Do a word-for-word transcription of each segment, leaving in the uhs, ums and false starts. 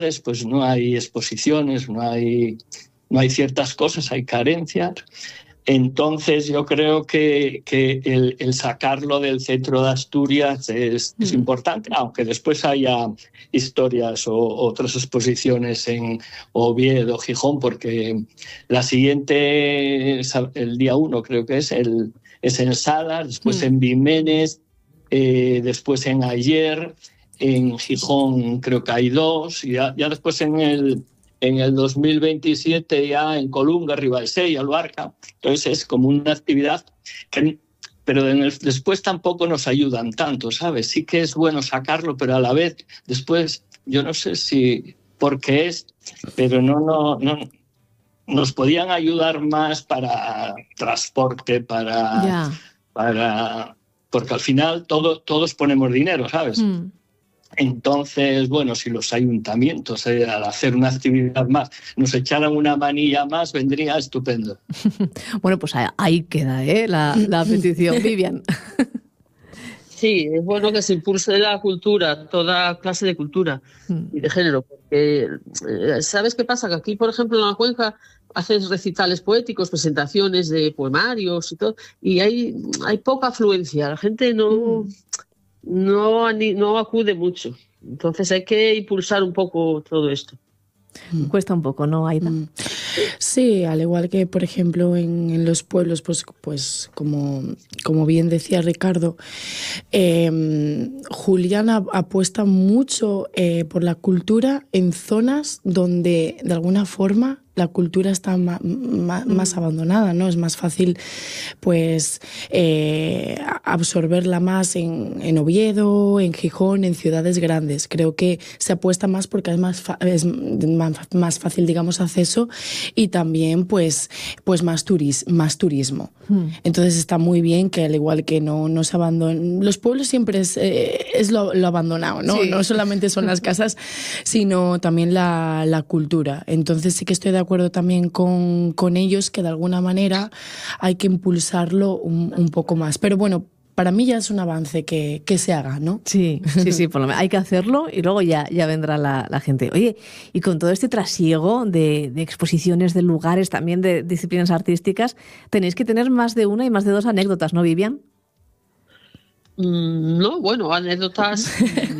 pues no hay exposiciones, no hay, no hay ciertas cosas, hay carencias. Entonces yo creo que, que el, el sacarlo del centro de Asturias es, mm. es importante, aunque después haya historias o otras exposiciones en Oviedo, Gijón, porque la siguiente, el día uno creo que es, el, es en Salas, después mm. en Vimenes, eh, después en Ayer, en Gijón creo que hay dos, y ya, ya después en el... En el dos mil veintisiete ya en Colunga, Ribalsella, Albarca. Entonces es como una actividad que, pero en el, después tampoco nos ayudan tanto, ¿sabes? Sí que es bueno sacarlo, pero a la vez después yo no sé si por qué es, pero no, no, no nos podían ayudar más para transporte, para, yeah. para porque al final todo, todos ponemos dinero, ¿sabes? Mm. Entonces, bueno, si los ayuntamientos eh, al hacer una actividad más nos echaran una manilla más, vendría estupendo. Bueno, pues ahí queda ¿eh? la, la petición. Vivian. Sí, es bueno que se impulse la cultura, toda clase de cultura y de género, porque ¿sabes qué pasa? Que aquí, por ejemplo, en la Cuenca haces recitales poéticos, presentaciones de poemarios y todo, y hay, hay poca afluencia, la gente no... Mm. No, no acude mucho. Entonces hay que impulsar un poco todo esto. Mm. Cuesta un poco, ¿no, Aida? Mm. Sí, al igual que, por ejemplo, en, en los pueblos, pues, pues como, como bien decía Ricardo, eh, Juliana apuesta mucho eh, por la cultura en zonas donde, de alguna forma, la cultura está ma, ma, más abandonada, ¿no? Es más fácil, pues, eh, absorberla más en, en Oviedo, en Gijón, en ciudades grandes. Creo que se apuesta más porque es más, es más fácil, digamos, acceso y también, pues, pues más, turis, más turismo. Mm. Entonces está muy bien que, al igual que no, no se abandonen... Los pueblos siempre es, eh, es lo, lo abandonado, ¿no? Sí. No solamente son las casas, sino también la, la cultura. Entonces sí que estoy de acuerdo también con, con ellos que de alguna manera hay que impulsarlo un, un poco más. Pero bueno, para mí ya es un avance que, que se haga, ¿no? Sí, sí, sí, por lo menos hay que hacerlo y luego ya, ya vendrá la, la gente. Oye, y con todo este trasiego de, de exposiciones, de lugares, también de disciplinas artísticas, tenéis que tener más de una y más de dos anécdotas, ¿no, Vivian? No, bueno, anécdotas.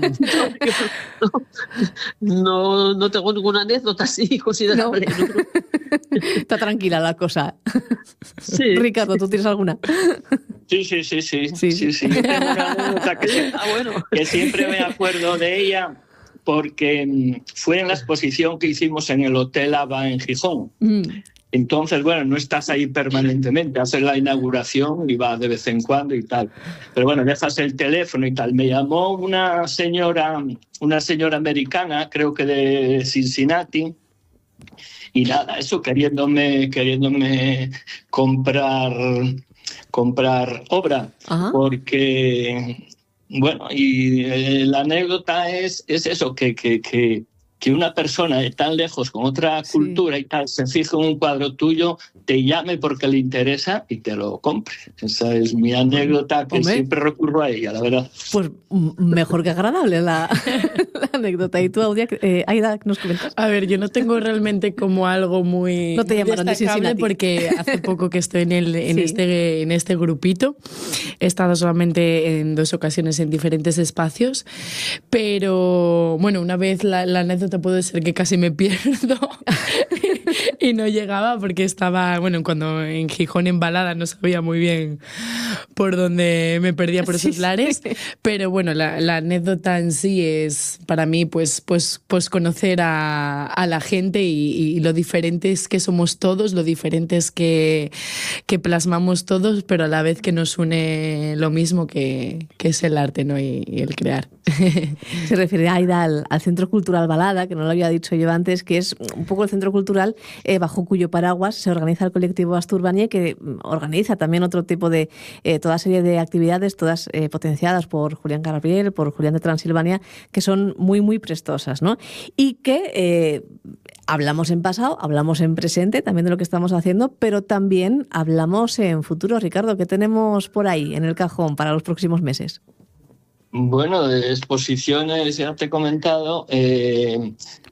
No, no, no tengo ninguna anécdota así considerable. No. Está tranquila la cosa. Sí. Ricardo, ¿tú tienes alguna? Sí, sí, sí, sí. sí, sí, sí. Yo tengo una anécdota que, ah, bueno, que siempre me acuerdo de ella porque fue en la exposición que hicimos en el Hotel Ava en Gijón. Mm. Entonces, bueno, no estás ahí permanentemente, haces la inauguración y vas de vez en cuando y tal. Pero bueno, dejas el teléfono y tal. Me llamó una señora, una señora americana, creo que de Cincinnati, y nada, eso, queriéndome, queriéndome comprar, comprar obra. Ajá. Porque, bueno, y eh, la anécdota es, es eso, que... que, que que una persona de tan lejos, con otra sí. cultura y tal, se fije en un cuadro tuyo, te llame porque le interesa y te lo compre. Esa es mi anécdota, que Hombre. siempre recurro a ella, la verdad. Pues mejor que agradable la, la anécdota. ¿Y tú, Audia, eh, Aida, nos comentas? A ver, yo no tengo realmente como algo muy no te llamaron destacable porque hace poco que estoy en, el, en, sí. este, en este grupito. He estado solamente en dos ocasiones en diferentes espacios, pero bueno, una vez la, la anécdota puede ser que casi me pierdo y no llegaba porque estaba, bueno, cuando en Gijón en Balada no sabía muy bien por dónde me perdía por esos sí, lares, sí. pero bueno, la, la anécdota en sí es para mí pues, pues, pues conocer a, a la gente y, y lo diferentes que somos todos, lo diferentes que, que plasmamos todos, pero a la vez que nos une lo mismo que, que es el arte, ¿no? y, y el crear. Se refiere Aida al, al Centro Cultural Balada, que no lo había dicho yo antes, que es un poco el centro cultural eh, bajo cuyo paraguas se organiza el colectivo Asturbania, que organiza también otro tipo de, eh, toda serie de actividades, todas eh, potenciadas por Julián Gabriel, por Julián de Transilvania, que son muy, muy prestosas, ¿no? Y que eh, hablamos en pasado, hablamos en presente también de lo que estamos haciendo, pero también hablamos en futuro. Ricardo, ¿qué tenemos por ahí en el cajón para los próximos meses? Bueno, de exposiciones, ya te he comentado, eh,